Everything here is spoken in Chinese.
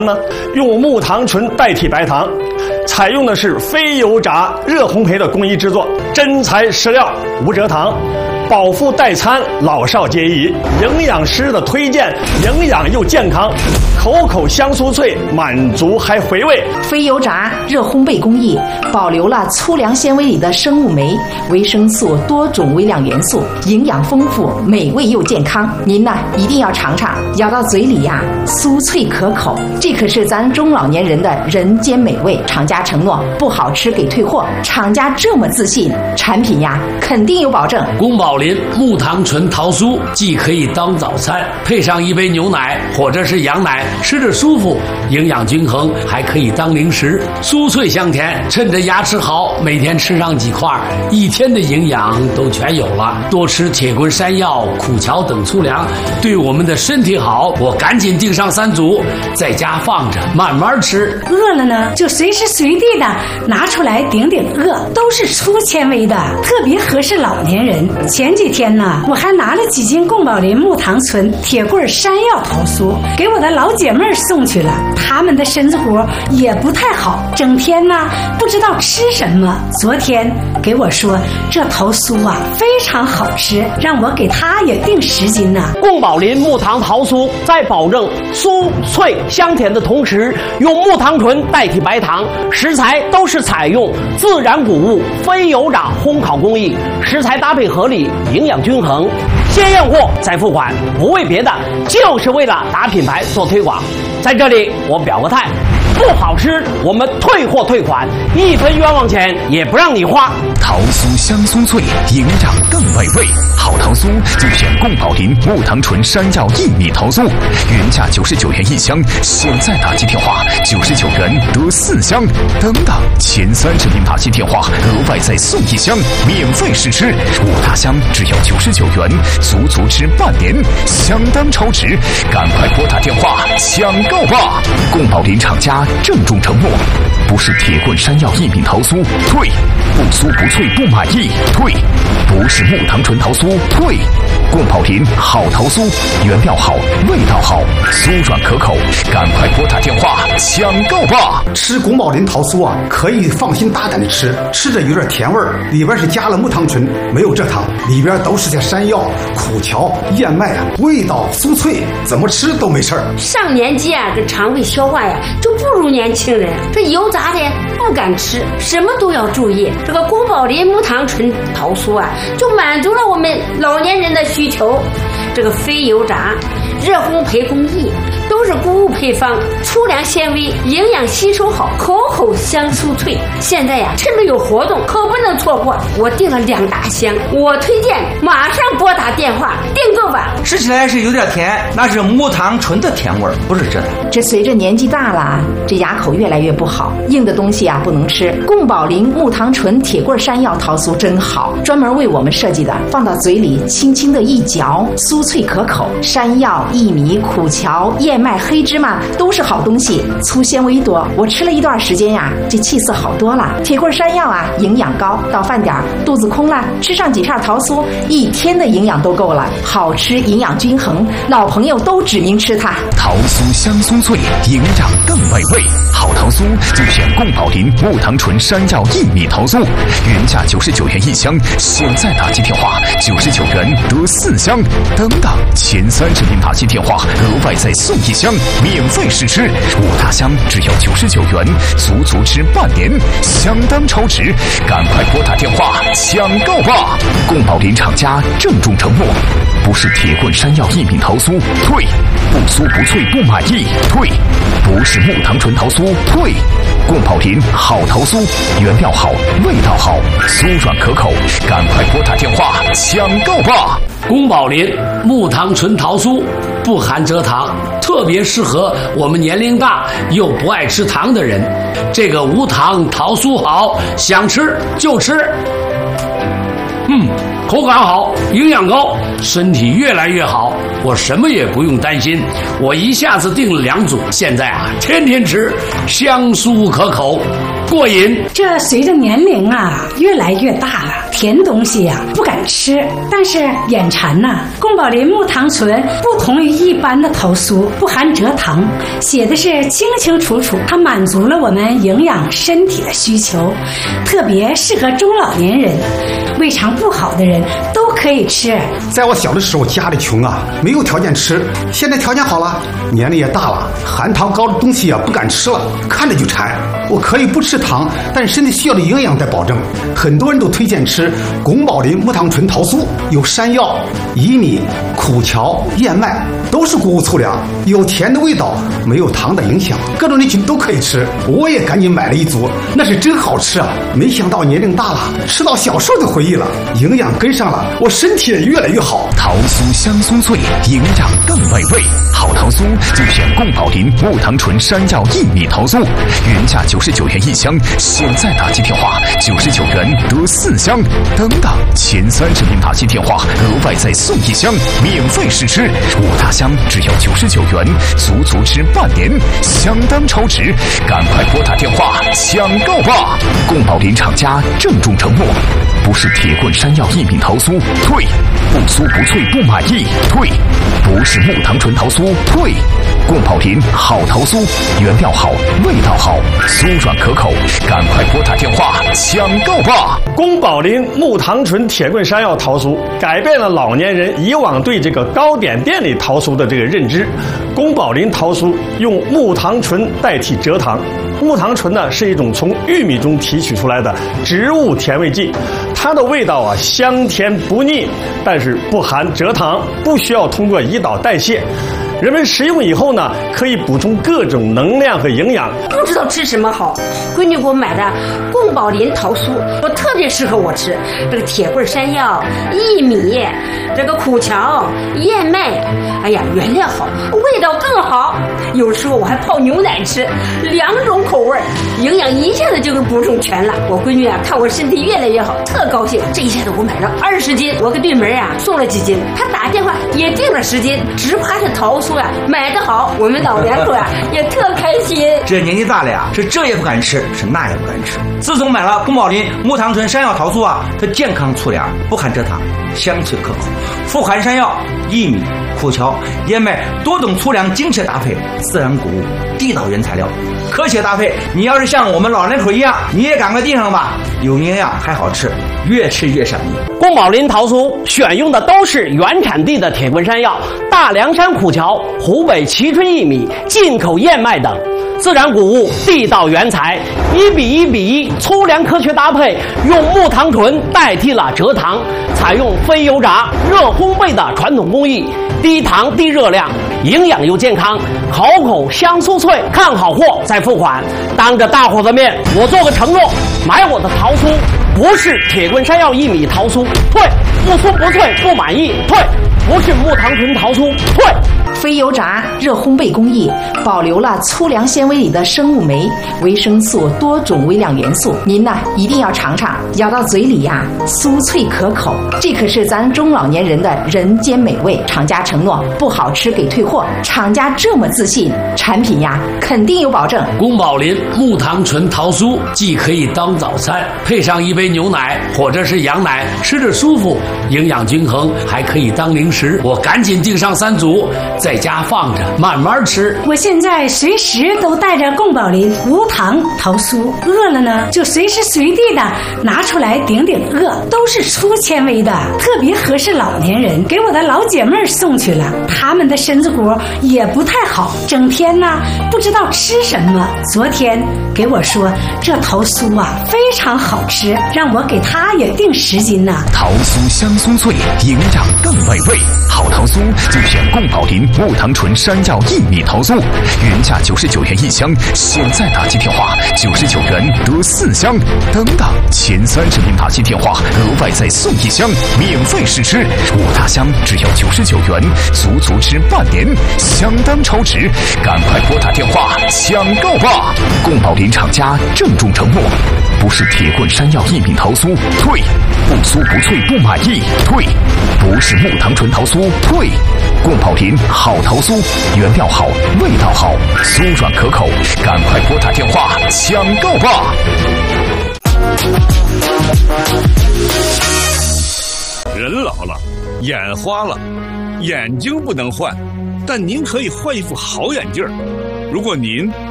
呢，用木糖醇代替白糖，采用的是非油炸热烘焙的工艺制作，真材实料，无蔗糖，饱腹代餐，老少皆宜。营养师的推荐，营养又健康，口口香酥脆，满足还回味。 非油炸热烘焙工艺保留了粗粮纤维里的生物酶、维生素、多种微量元素，营养丰富，美味又健康。您呢一定要尝尝，咬到嘴里呀，酥脆可口。这可是咱中老年人的人间美味。厂家承诺不好吃给退货，厂家这么自信，产品呀肯定有保证。 宫保林木糖醇桃酥既可以当早餐，配上一杯牛奶或者是羊奶，吃着舒服，营养均衡，还可以当零食，酥脆香甜。趁着牙齿好，每天吃上几块，一天的营养都全有了。多吃铁棍山药、苦荞等粗粮，对我们的身体好。我赶紧订上3组，在家放着慢慢吃。 饿了呢，就随时随地的拿出来顶顶饿，都是粗纤维的，特别合适老年人。前几天呢，我还拿了几斤宫保林木糖醇铁棍山药桃酥给我的老姐妹送去了，她们的身子骨也不太好，整天呢不知道吃什么。昨天给我说这桃酥啊非常好吃，让我给她也订10斤呢。 宫保林木糖桃酥在保证酥脆香甜的同时，用木糖醇代替白糖，食材都是采用自然谷物非油炸烘烤工艺，食材搭配合理，营养均衡。先验货再付款，不为别的，就是为了打品牌做推广。在这里我表个态，不好吃我们退货退款，1分冤枉钱也不让你花。 桃酥香酥脆，营养更美味。好桃酥就选宫保林木糖醇山药薏米桃酥，原价99元1箱，现在打进电话99元得4箱，等等前30名打进电话额外再送1箱，免费试吃，5大箱只要99元，足吃半年，相当超值，赶快拨打电话抢购吧！宫保林厂家郑重承诺，不是铁棍山药薏米桃酥退，不酥不脆不满意退，不是木糖醇桃酥退，宫保林好桃酥，原料好，味道好，酥软可口，赶快拨打电话抢购吧！ 吃宫保林桃酥啊，可以放心大胆的吃，吃着有点甜味儿，里边是加了木糖醇，没有蔗糖，里边都是些山药、苦荞、燕麦啊，味道酥脆，怎么吃都没事儿。 上年纪啊，这肠胃消化呀就不如年轻人，这油炸的不敢吃，什么都要注意。这个宫保林木糖醇桃酥啊，就满足了我们老年人的需求。这个非油炸热烘焙工艺都是谷物配方，粗粮纤维，营养吸收好，口口香酥脆。现在呀，趁着有活动，可不能错过。我订了2大箱，我推荐马上拨打电话订购吧。 吃起来是有点甜，那是木糖醇的甜味儿，不是蔗糖。 这随着年纪大了，这牙口越来越不好，硬的东西啊不能吃。宫保林木糖醇铁棍山药桃酥真好，专门为我们设计的，放到嘴里轻轻的一嚼，酥脆可口。山药、薏米、苦荞、燕麦、黑芝麻都是好东西，粗纤维多。我吃了一段时间呀，这气色好多了。铁棍山药啊，营养高，到饭点肚子空了，吃上几片桃酥，1天的营养都够了。好吃，营养均衡，老朋友都指名吃它。 桃酥香酥脆，营养更美味。好桃酥就选宫保林木糖醇山药薏米桃酥，原价99元1箱，现在打进电话99元得4箱，等等前30名打进电话额外再送1箱，免费试吃，5大箱只要99元，足吃半年，相当超值，赶快拨打电话抢购吧！宫保林厂家郑重承诺，不是铁棍山药薏米桃酥退，不酥不脆不满意退，不是木糖醇桃酥退，宫保林好桃酥，原料好，味道好，酥软可口，赶快拨打电话抢购吧！ 宫保林木糖醇桃酥不含蔗糖，特别适合我们年龄大又不爱吃糖的人。这个无糖桃酥好，想吃就吃。 口感好，营养高，身体越来越好。我什么也不用担心，我一下子订了2组，现在啊，天天吃，香酥可口，过瘾。 这随着年龄啊越来越大了，甜东西呀不敢吃，但是眼馋呐。宫保林木糖醇不同于一般的桃酥，不含蔗糖，写的是清清楚楚，它满足了我们营养身体的需求，特别适合中老年人，胃肠不好的人都可以吃。 在我小的时候，家里穷啊，没有条件吃。现在条件好了，年龄也大了，含糖高的东西啊不敢吃了，看着就馋。我可以不吃糖，但是身体需要的营养得保证。很多人都推荐吃宫保林木糖醇桃酥，有山药、薏米、苦荞、燕麦，都是谷物粗粮，有甜的味道，没有糖的影响，各种人群都可以吃。我也赶紧买了1组，那是真好吃啊！没想到年龄大了，吃到小时候的回忆了，营养跟上了，我身体也越来越好。 桃酥香酥脆，营养更美味。好桃酥就选宫保林木糖醇山药薏米桃酥，原价99元1箱，现在打击电话99元得4箱，等等前30名打击电话额外再送1箱，免费试吃。5大箱只要99元，足吃半年，相当超值，赶快拨打电话抢购吧！宫保林厂家郑重承诺，不是铁棍山药薏米桃酥退，不酥不脆不满意退，不是木糖醇桃酥退。宫保林好桃酥，原料好，味道好，酥软可口，赶快拨打电话抢购吧！ 宫保林木糖醇铁棍山药桃酥改变了老年人以往对这个糕点店里桃酥的这个认知。宫保林桃酥用木糖醇代替蔗糖。木糖醇呢是一种从玉米中提取出来的植物甜味剂，它的味道啊香甜不腻，但是不含蔗糖，不需要通过胰岛代谢。人们食用以后呢，可以补充各种能量和营养。 不知道吃什么好，闺女给我买的宫保林桃酥，我特别适合我吃。这个铁棍山药、薏米，这个苦荞、燕麦，哎呀，原料好，味道更好。有时候我还泡牛奶吃，2种口味，营养一下子就给补充全了。我闺女啊，看我身体越来越好，特高兴。这一下子我买了20斤，我给对门啊送了几斤，她打电话也订了10斤，只怕这桃酥啊买得好，我们老两口啊也特开心。 这年纪大了呀，是这也不敢吃，是那也不敢吃。自从买了宫保林木糖醇山药桃酥啊，它健康粗粮，不含蔗糖，香脆可口，富含山药、薏米、苦荞、燕麦多种粗粮精确搭配，自然谷物，地道原材料，科学搭配。你要是像我们老两口一样，你也赶快订上吧，有营养还好吃，越吃越上瘾。 宫保林桃酥选用的都是原产地的铁棍山药、大凉山苦荞、湖北蕲春薏米、进口燕麦等自然谷物，地道原材，1比1比1，粗粮科学搭配，用木糖醇代替了蔗糖，采用非油炸、热烘焙的传统工艺，低糖低热量，营养又健康，口口香酥脆。看好货再付款。当着大伙的面，我做个承诺，买我的桃酥不是铁棍山药薏米桃酥退，不酥不脆不满意退，不是木糖醇桃酥退。 非油炸、热烘焙工艺保留了粗粮纤维里的生物酶、维生素多种微量元素，您呢一定要尝尝，咬到嘴里呀酥脆可口，这可是咱中老年人的人间美味。厂家承诺不好吃给退货，厂家这么自信，产品呀肯定有保证。 宫保林木糖醇桃酥既可以当早餐，配上一杯牛奶或者是羊奶，吃着舒服，营养均衡，还可以当零食。我赶紧订上3组，在家放着慢慢吃。 我现在随时都带着宫保林无糖桃酥，饿了呢就随时随地的拿出来顶顶饿，都是粗纤维的，特别合适老年人。给我的老姐妹送去了，她们的身子骨也不太好，整天呢不知道吃什么。昨天给我说这桃酥啊非常好吃，让我给她也订10斤呢。 桃酥香酥脆，营养更美味。好桃酥就选宫保林木糖醇山药薏米桃酥，原价99元1箱，现在打击电话99元得4箱，等等前30名打击电话额外再送1箱，免费试吃。5大箱只要99元，足吃半年，相当超值，赶快拨打电话抢抢购吧！宫保林厂家郑重承诺，不是铁棍山药薏米桃酥退，不酥不脆不满意退，不是木糖醇桃酥退。宫保林好桃酥，原料好，味道好，酥软可口，赶快拨打电话抢购吧！ 人老了，眼花了，眼睛不能换，但您可以换一副好眼镜。如果您